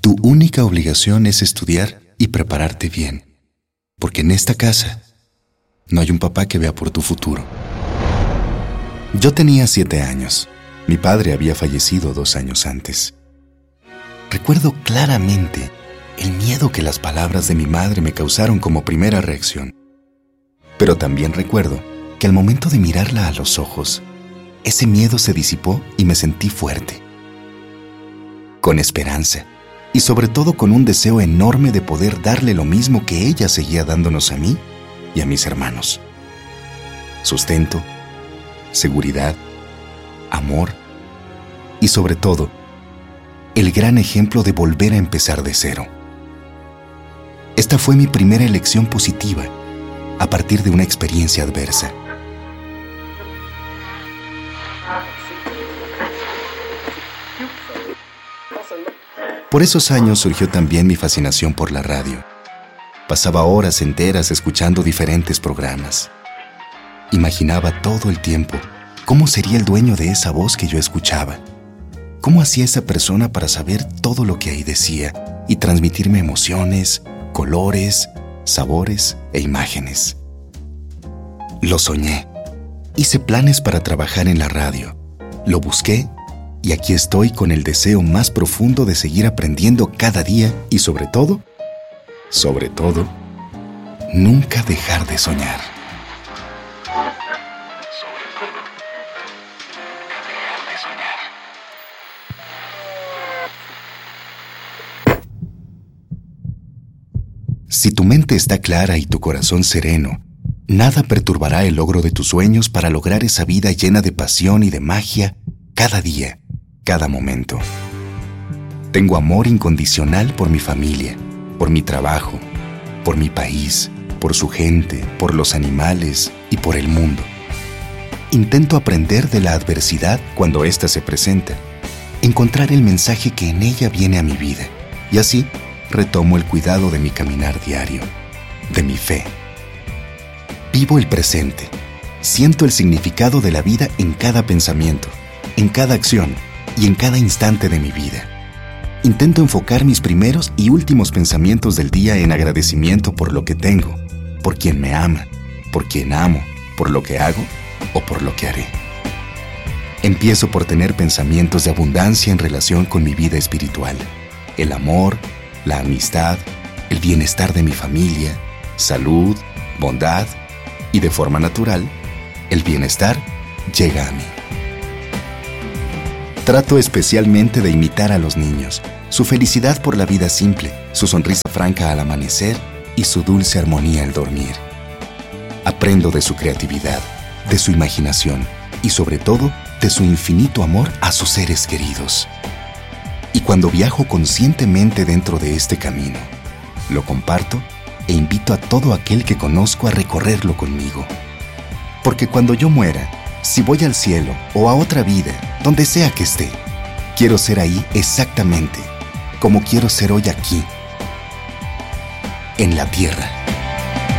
Tu única obligación es estudiar y prepararte bien, porque en esta casa no hay un papá que vea por tu futuro. Yo tenía 7 años. Mi padre había fallecido 2 años antes. Recuerdo claramente el miedo que las palabras de mi madre me causaron como primera reacción. Pero también recuerdo que al momento de mirarla a los ojos, ese miedo se disipó y me sentí fuerte, con esperanza y sobre todo con un deseo enorme de poder darle lo mismo que ella seguía dándonos a mí y a mis hermanos: sustento, seguridad, amor y sobre todo, el gran ejemplo de volver a empezar de cero. Esta fue mi primera elección positiva a partir de una experiencia adversa. Por esos años surgió también mi fascinación por la radio. Pasaba horas enteras escuchando diferentes programas. Imaginaba todo el tiempo cómo sería el dueño de esa voz que yo escuchaba. ¿Cómo hacía esa persona para saber todo lo que ahí decía y transmitirme emociones, colores, sabores e imágenes? Lo soñé. Hice planes para trabajar en la radio. Lo busqué y aquí estoy con el deseo más profundo de seguir aprendiendo cada día y sobre todo, nunca dejar de soñar. Si tu mente está clara y tu corazón sereno, nada perturbará el logro de tus sueños para lograr esa vida llena de pasión y de magia cada día, cada momento. Tengo amor incondicional por mi familia, por mi trabajo, por mi país, por su gente, por los animales y por el mundo. Intento aprender de la adversidad cuando ésta se presenta, encontrar el mensaje que en ella viene a mi vida y así retomo el cuidado de mi caminar diario, de mi fe. Vivo el presente, siento el significado de la vida en cada pensamiento, en cada acción y en cada instante de mi vida. Intento enfocar mis primeros y últimos pensamientos del día en agradecimiento por lo que tengo, por quien me ama, por quien amo, por lo que hago o por lo que haré. Empiezo por tener pensamientos de abundancia en relación con mi vida espiritual, el amor, la amistad, el bienestar de mi familia, salud, bondad y de forma natural, el bienestar llega a mí. Trato especialmente de imitar a los niños, su felicidad por la vida simple, su sonrisa franca al amanecer y su dulce armonía al dormir. Aprendo de su creatividad, de su imaginación y sobre todo de su infinito amor a sus seres queridos. Y cuando viajo conscientemente dentro de este camino, lo comparto e invito a todo aquel que conozco a recorrerlo conmigo. Porque cuando yo muera, si voy al cielo o a otra vida, donde sea que esté, quiero ser ahí exactamente como quiero ser hoy aquí, en la tierra.